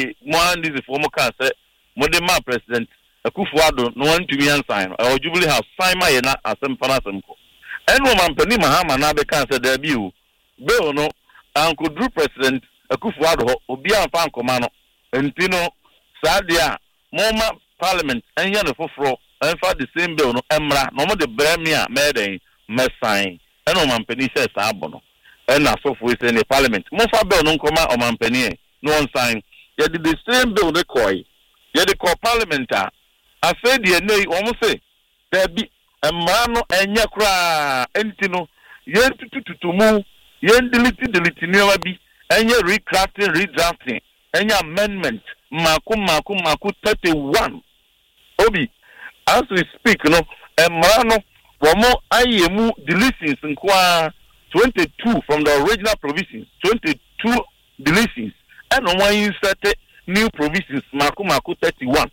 one is the former cancer, Modema President, a Kufuado, no one to be unsigned, or Jubilee House, sign my and as some Panasamco. And woman Penny Mahama now the cancer debut. Bill no, Uncle Drew President, a Kufuado, Obia Fan Comano, and Tino, Sadia. Moma Parliament and Yana Fofro and for the same bill no Emra no more the Bremia Mede Messine and on Mampeni says Abono and now so for in the Parliament. Mofa bill no come on Mampeni no one sign. Yet the same bill the coy. Yet the call Parliament. I said the nay almost say there be a mano and yakra entino yen to to to move yen delete delete never be and ye recrafting redrafting and your amendment. Maku Maku Maku thirty-one. Obi, as we speak, no, and Marano, Wamo Ayemu deletions in Kwa twenty-two from the original provisions, twenty-two deletions, and on one inserted new provisions, Maku Maku thirty-one.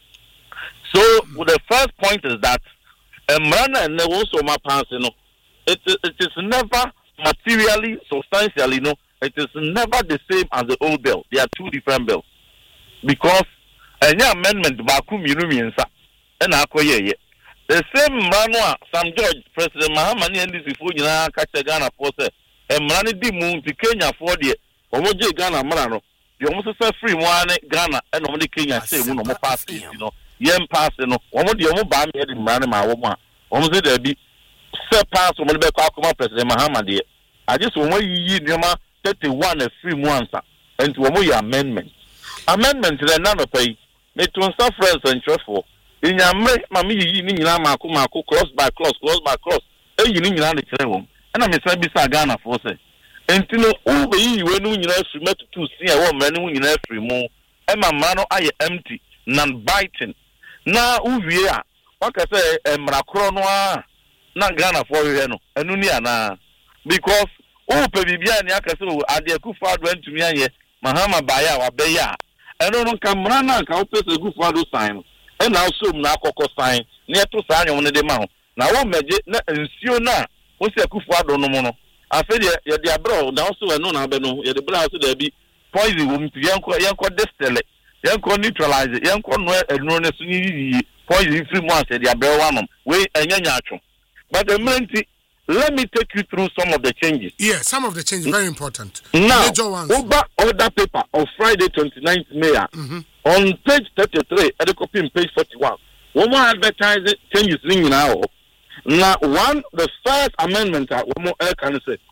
So, well, the first point is that Marana and also my passing, it, it is never materially, substantially, no, it is never the same as the old bill. They are two different bills. Because any amendment baku mirumiensa and akoye the same manwa Sam George President Mahama and this before you na catch Ghana for say e mrani di mu ti Kenya for the omoje Ghana mrano the almost say free one Ghana and omo Kenya say mu no mo pass you know yem pass no omo de omo ba me de mrani ma wo ma omo say there be say pass omo be kwa kuma President Mahama de I just omo yi nyoma thirty-one a free mu answer and omo yi amendment. Amendment to the none pay. Me to some friends and trifle. In your mammy, you need Maku Maku cross by cross, cross by cross. Eh, you need the trail. And I'm a Sabisa Ghana for say. And to know over you when you know to met to see a woman when you every more. And my mano I empty, none biting. Now, Uvia, what I say, a Mracronoa, not Ghana for you, and Uniana. Because, oh, Pebian Yakaso, Adia Kufa went to me, Mahama Baya or Beya. I don't know, Camrana, can open a good father sign. And now, soon, now, Coco sign, near to sign on the mount. Now, what magic, and see now, what's a good father no more? I said, you're the abroad, now, so I know, I don't know, you're the blouse, there be poison woman to Yanko, Yanko distill it, Yanko neutralize it, Yanko and no poison free months at the abroad, way and Yanyacho. But the minute. Let me take you through some of the changes. Yeah, some of the changes very important. Now, major ones. Over order paper of Friday twenty-ninth May mm-hmm. on page thirty-three, at the copy in page forty-one. One more advertising changes ringing now. Now, one the first amendment that one more air can say.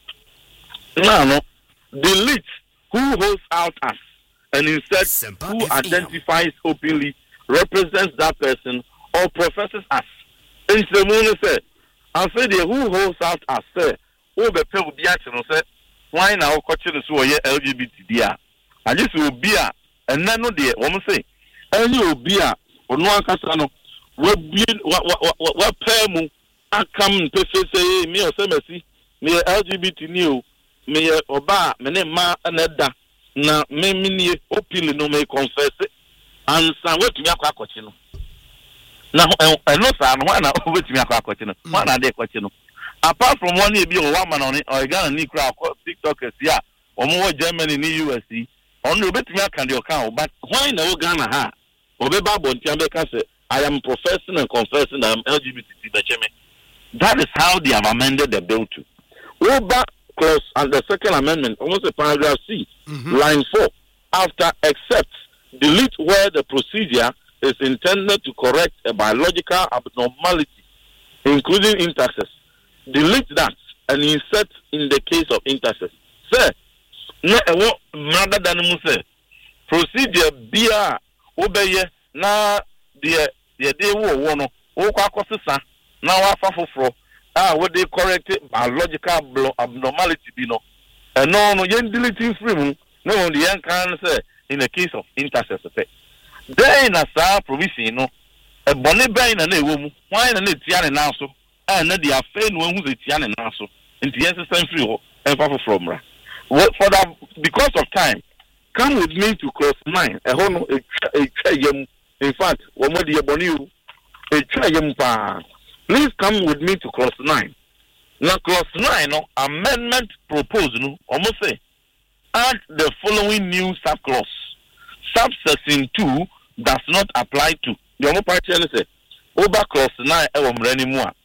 Now, no, delete who holds out us and instead who identifies openly, represents that person, or professes us. And the said. I said, who holds out as say, who be pay will be action, say, why now coaching the so L G B T D R? I just will be a, and then no dear, woman say, and you will be a, or no one casano, what be what what what what pay mu, I come to say, me or say, me L G B T new, me oba, me name ma aneda, na me mini opili no me confess it, and some way to me a coaching. Now, I know, sir, why not over to me a question? One are they question? apart from one year be one man on it or Ghana ni crowd TikTokers yeah or more Germany ni U S C on the bit me can the account but why no Ghana ha obeba bontiambe ka say I am professing and confessing that I'm L G B T Q. That is how they have amended the bill to. Over clause and the second amendment, almost a paragraph C, mm-hmm. line four, after except delete where the procedure is intended to correct a biological abnormality, including intersex. Delete that and insert in the case of intersex. Sir, no, rather than say procedure be a obey na the the day wo no wo kwa kosesa na wa fa foforo ah we dey correct biological abnormality bi no and no no yen deleting free mu no on the yan can say in the case of intersex then na sa provision no e bone ben na na ewo mu wan na na tia ne na so ah na dia fe no hu ze tia ne na so nti yen system free ho en fa foforo mra for that because of time come with me to clause nine e ho no e twa yam. In fact, one more the bonu a try please come with me to clause nine. Now clause nine no amendment proposed no almost say add the following new subclause. Subsection two does not apply to the other party say over clause nine e wo mra ni mu a.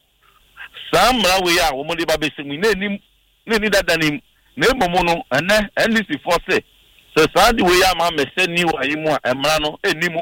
Some mra we a wo mo de ba be se mu na nim na ni dada nim na emomo no ene N D C for say so sa di we a ma me se ni wa yi mu a emra no enimu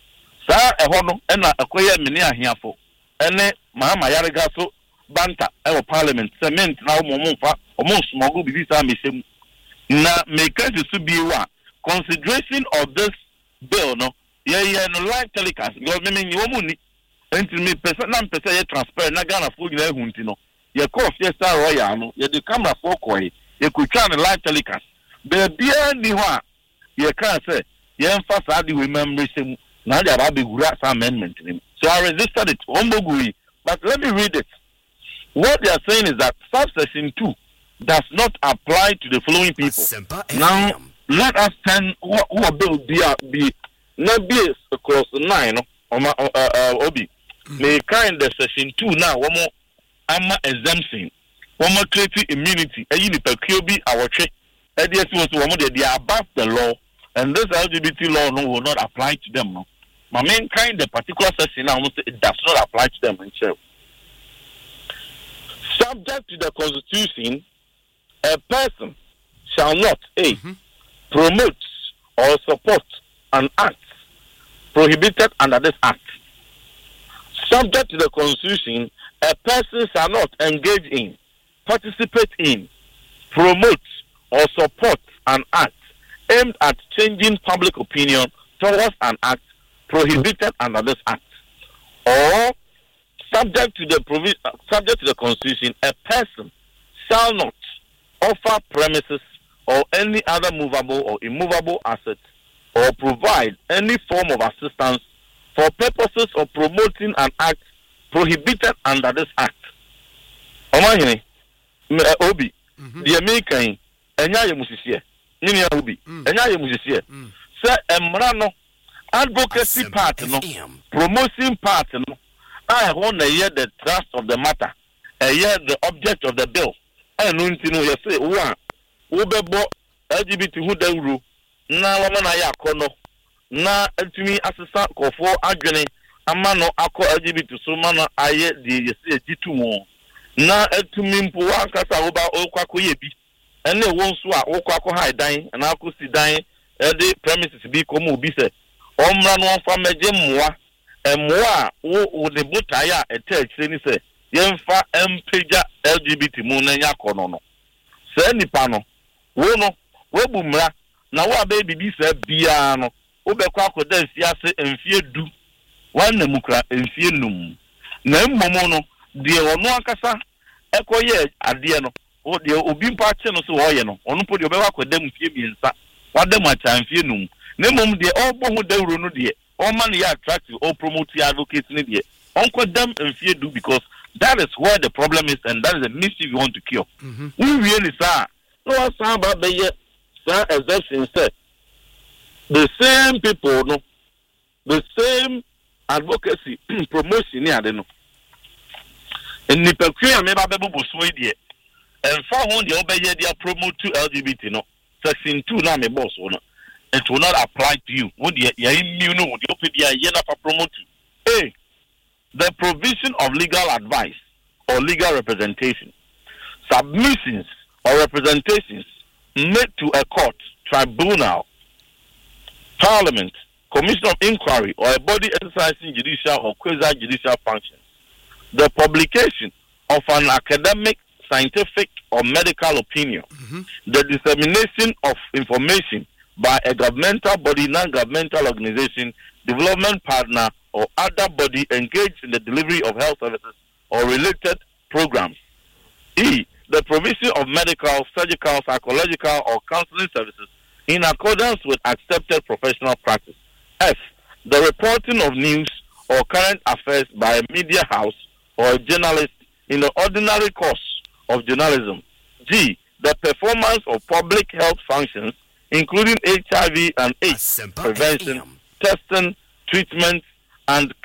saa eho no na akoye mene ahiafo ene mahama yarega so banta e wo parliament cement na wo momfa omo smogo bi bisa mesem na make su biwa consideration of this bill no ye ye no live telecast because me me wo mu ni enti me person na person ye transparent na Ghana fo gina ehunti no ye call fiesta royal no ye de camera for koy ye kutwa no live telecast be bia ni ho a ye kan say ye mfa saa di we membership now they have a amendment. So I resisted it. But let me read it. What they are saying is that subsection two does not apply to the following people. Now let us turn what what bill be be not be across nine or my uh obi. May kind the section two now one more ama exemption. One more creative immunity. A unipeculiar be our check. A D S was one more they are above the law. And this L G B T law no will not apply to them. No, my main kind the particular section now it does not apply to them in itself. Subject to the Constitution, a person shall not a mm-hmm. promote or support an act prohibited under this act. Subject to the Constitution, a person shall not engage in, participate in, promote or support an act aimed at changing public opinion towards an act prohibited under this act, or subject to the provi- subject to the Constitution, a person shall not offer premises or any other movable or immovable asset, or provide any form of assistance for purposes of promoting an act prohibited under this act. Omahini, Obi, the American, enya ye musisi. Nini Obi, enya ye musisi. Say emrano advocacy part no, promotion part no. I want to hear the thrust of the matter, I hear the object of the bill. I know you know you say one, ubebo L G B T who den ru na wama na ya kono na etumi asesa kofo adwene amano akọ L G B T so mana aye de yesi ejitu mo na etumi mpo akasa oba okwako ye bi ene won so a okwako ha dan na akosi dan e de premises bi komo obi se omra no fa meje mmoa emmoa wo wo de botaya etechire ni se yemfa empeja L G B T mu na nya kono no se nipa no wo no wo bumra na wo abe bibi se bia no wo be kwa akoda fiase emfie du wan mukra emfie num na mmomo no de ono akasa ekoye ade no o de obi mpa che no so wo ye no ono po de obe wa koda mfie bi nsa wadam acha mfie num na mom de obo ho dawro no de o man ya attractive or promote advocate ni de onko dam mfie du because that is where the problem is and that is the mischief you want to cure. Mm-hmm. We really say no samba be ye sa exemption say the same people no the same advocacy promotion ni ade no And Nipakua may be persuaded. And for one, the obey they promote to L G B T no. Section two now, my boss, it will not apply to you. Would you immune would you put your yen for promote? A. The provision of legal advice or legal representation. Submissions or representations made to a court, tribunal, parliament, commission of inquiry, or a body exercising judicial or quasi-judicial functions. The publication of an academic, scientific, or medical opinion. Mm-hmm. The dissemination of information by a governmental body, non-governmental organization, development partner, or other body engaged in the delivery of health services or related programs. E. The provision of medical, surgical, psychological, or counseling services in accordance with accepted professional practice. F. The reporting of news or current affairs by a media house or a journalist in the ordinary course of journalism. G. The performance of public health functions, including H I V and AIDS prevention, testing, treatment, and